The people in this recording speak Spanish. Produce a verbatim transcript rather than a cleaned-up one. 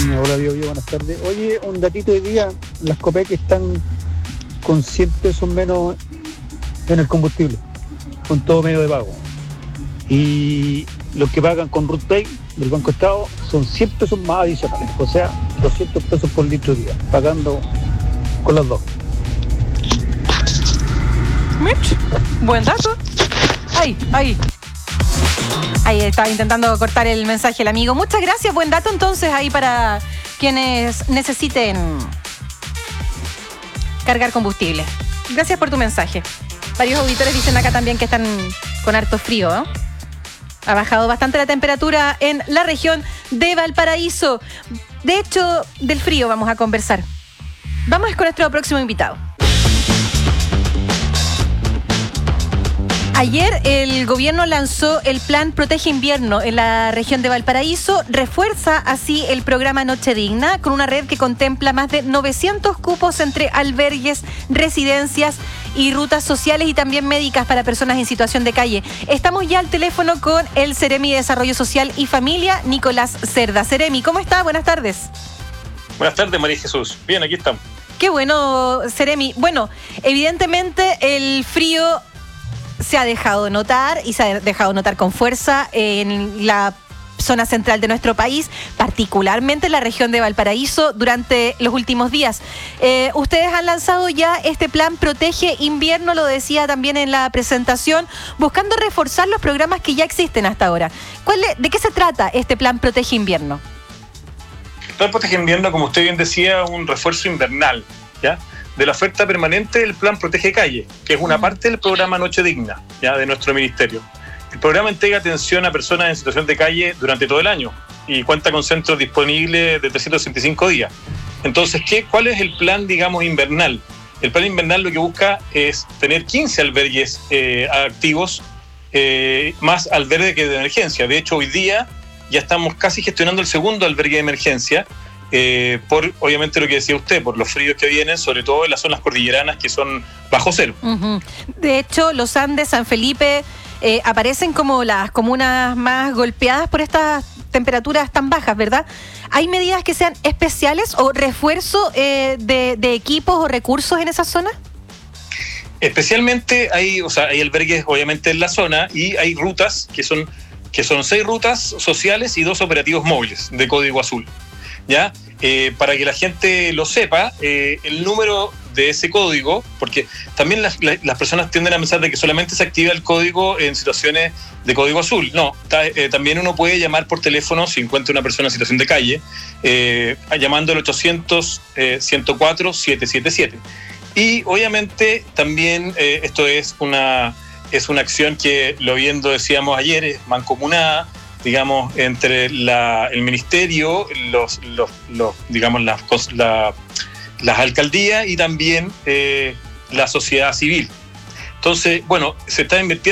Hola, Bio, Bio, buenas tardes. Oye, un datito de día, las Copec están con cien pesos menos en el combustible, con todo medio de pago. Y los que pagan con RutPay del Banco Estado son cien pesos más adicionales, o sea, doscientos pesos por litro día, pagando con las dos. Mitch, buen dato. Ahí, ahí. Ahí estaba intentando cortar el mensaje el amigo. Muchas gracias, buen dato entonces ahí para quienes necesiten cargar combustible. Gracias por tu mensaje. Varios auditores dicen acá también que están con harto frío, ¿no? Ha bajado bastante la temperatura en la región de Valparaíso. De hecho, del frío vamos a conversar. Vamos con nuestro próximo invitado. Ayer el gobierno lanzó el plan Protege Invierno en la región de Valparaíso. Refuerza así el programa Noche Digna con una red que contempla más de novecientos cupos entre albergues, residencias y rutas sociales y también médicas para personas en situación de calle. Estamos ya al teléfono con el Seremi de Desarrollo Social y Familia, Nicolás Cerda. Seremi, ¿cómo está? Buenas tardes. Buenas tardes, María Jesús. Bien, aquí estamos. Qué bueno, Seremi. Bueno, evidentemente el frío se ha dejado notar y se ha dejado notar con fuerza en la zona central de nuestro país, particularmente en la región de Valparaíso durante los últimos días. Eh, ustedes han lanzado ya este plan Protege Invierno, lo decía también en la presentación, buscando reforzar los programas que ya existen hasta ahora. ¿Cuál es, ¿De qué se trata este plan Protege Invierno? El plan Protege Invierno, como usted bien decía, un refuerzo invernal, ¿ya?, de la oferta permanente del Plan Protege Calle, que es una parte del programa Noche Digna, ya, de nuestro ministerio. El programa entrega atención a personas en situación de calle durante todo el año y cuenta con centros disponibles de trescientos sesenta y cinco días. Entonces, ¿qué, ¿cuál es el plan, digamos, invernal? El plan invernal lo que busca es tener quince albergues eh, activos, eh, más albergues de emergencia. De hecho, hoy día ya estamos casi gestionando el segundo albergue de emergencia, Eh, por obviamente lo que decía usted, por los fríos que vienen, sobre todo en las zonas cordilleranas que son bajo cero. Uh-huh. De hecho, los Andes, San Felipe, eh, aparecen como las comunas más golpeadas por estas temperaturas tan bajas, ¿verdad? ¿Hay medidas que sean especiales o refuerzo eh, de, de equipos o recursos en esa zona? Especialmente hay, o sea, hay albergues obviamente en la zona y hay rutas que son, que son seis rutas sociales y dos operativos móviles de código azul. ¿Ya? Eh, para que la gente lo sepa, eh, el número de ese código, porque también las, las personas tienden a pensar de que solamente se activa el código en situaciones de código azul. No, ta, eh, también uno puede llamar por teléfono si encuentra una persona en situación de calle, eh, llamando al ochocientos, ciento cuatro, setecientos setenta y siete. Y obviamente también eh, esto es una, es una acción que, lo viendo decíamos ayer, es mancomunada, digamos, entre la, el ministerio, los, los, los digamos, las, la, las alcaldías y también eh, la sociedad civil. Entonces, bueno, se está invirtiendo